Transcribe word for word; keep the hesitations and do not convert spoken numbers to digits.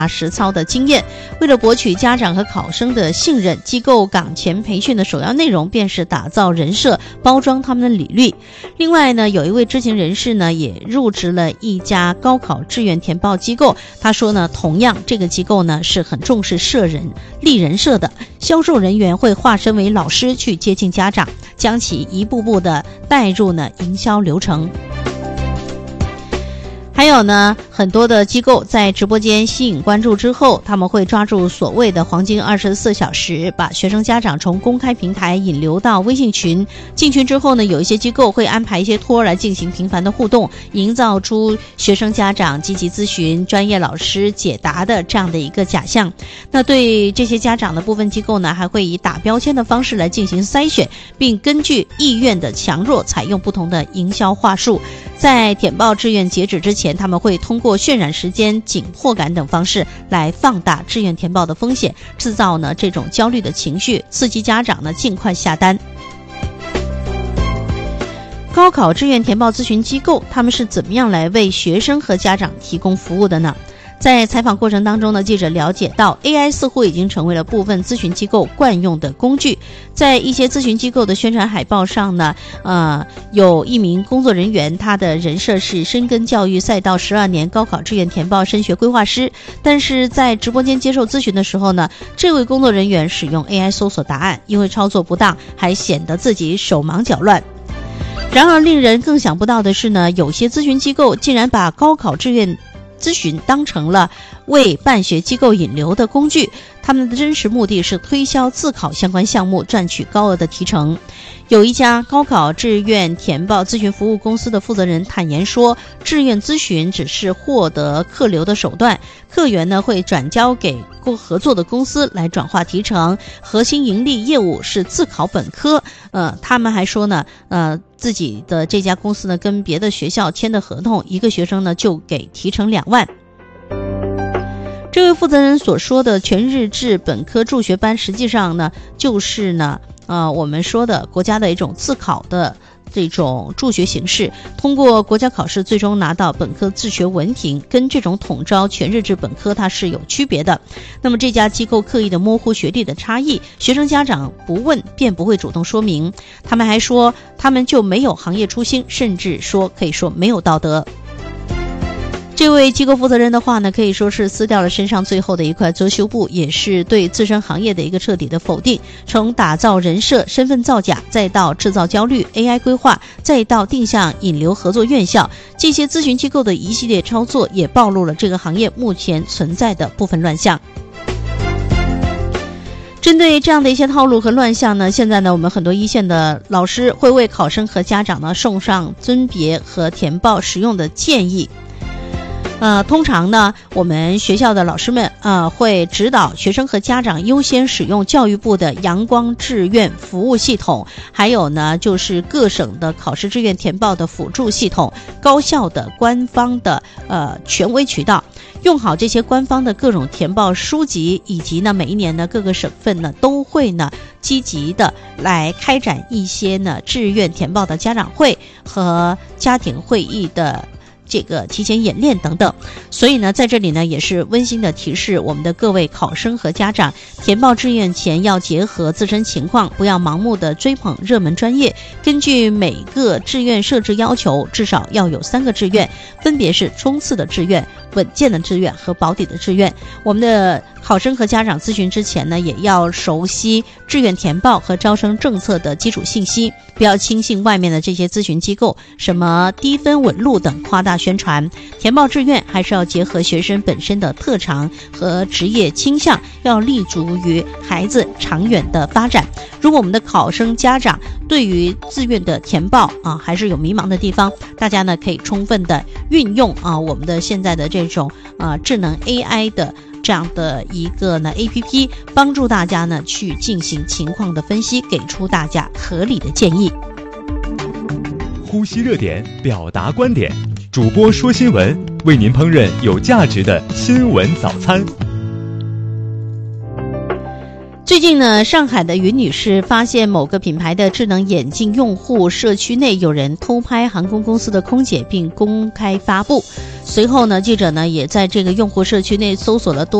实操的经验。为了博取家长和考生的信任，机构岗前培训的首要内容便是打造人设，包装他们的履历。另外呢，有一位知情人士呢也入职了一家高考志愿填报机构。他说呢，同样这个机构呢是很重视设人立人设的，销售人员会化身为老师去接近家长，将其一步步的带入呢营销流程。还有呢，很多的机构在直播间吸引关注之后，他们会抓住所谓的黄金二十四小时，把学生家长从公开平台引流到微信群。进群之后呢，有一些机构会安排一些托来进行频繁的互动，营造出学生家长积极咨询、专业老师解答的这样的一个假象。那对这些家长的部分机构呢，还会以打标签的方式来进行筛选，并根据意愿的强弱采用不同的营销话术。在填报志愿截止之前，他们会通过渲染时间、紧迫感等方式来放大志愿填报的风险，制造呢这种焦虑的情绪，刺激家长呢尽快下单。高考志愿填报咨询机构他们是怎么样来为学生和家长提供服务的呢？在采访过程当中呢，记者了解到 A I 似乎已经成为了部分咨询机构惯用的工具。在一些咨询机构的宣传海报上呢，呃，有一名工作人员，他的人设是深耕教育赛道十二年高考志愿填报升学规划师，但是在直播间接受咨询的时候呢，这位工作人员使用 A I 搜索答案，因为操作不当，还显得自己手忙脚乱。然而令人更想不到的是呢，有些咨询机构竟然把高考志愿咨询当成了为办学机构引流的工具，他们的真实目的是推销自考相关项目，赚取高额的提成。有一家高考志愿填报咨询服务公司的负责人坦言说，志愿咨询只是获得客流的手段，客源呢会转交给合作的公司来转化提成，核心盈利业务是自考本科。呃，他们还说呢，呃，自己的这家公司呢跟别的学校签的合同，一个学生呢就给提成两万。这位负责人所说的全日制本科助学班，实际上呢就是呢呃我们说的国家的一种自考的这种助学形式，通过国家考试最终拿到本科自学文凭，跟这种统招全日制本科它是有区别的。那么这家机构刻意的模糊学历的差异，学生家长不问便不会主动说明。他们还说他们就没有行业初心，甚至说可以说没有道德。这位机构负责人的话呢，可以说是撕掉了身上最后的一块遮羞布，也是对自身行业的一个彻底的否定。从打造人设、身份造假，再到制造焦虑、A I 规划，再到定向引流合作院校，这些咨询机构的一系列操作也暴露了这个行业目前存在的部分乱象。针对这样的一些套路和乱象呢，现在呢，我们很多一线的老师会为考生和家长呢送上甄别和填报实用的建议。呃，通常呢，我们学校的老师们呃会指导学生和家长优先使用教育部的阳光志愿服务系统，还有呢就是各省的考试志愿填报的辅助系统，高校的官方的呃权威渠道。用好这些官方的各种填报书籍，以及呢每一年呢各个省份呢都会呢积极的来开展一些呢志愿填报的家长会和家庭会议的这个提前演练等等。所以呢在这里呢也是温馨的提示我们的各位考生和家长，填报志愿前要结合自身情况，不要盲目的追捧热门专业，根据每个志愿设置要求，至少要有三个志愿，分别是冲刺的志愿、稳健的志愿和保底的志愿。我们的考生和家长咨询之前呢，也要熟悉志愿填报和招生政策的基础信息，不要轻信外面的这些咨询机构什么低分稳路等夸大宣传。填报志愿还是要结合学生本身的特长和职业倾向，要立足于孩子长远的发展。如果我们的考生家长对于志愿的填报啊还是有迷茫的地方，大家呢可以充分的运用啊我们的现在的这种啊智能 A I 的这样的一个呢 A P P， 帮助大家呢去进行情况的分析，给出大家合理的建议。 呼吸热点，表达观点，主播说新闻，为您烹饪有价值的新闻早餐。 最近呢，上海的云女士发现某个品牌的智能眼镜用户社区内有人偷拍航空公司的空姐并公开发布。随后呢，记者呢也在这个用户社区内搜索了多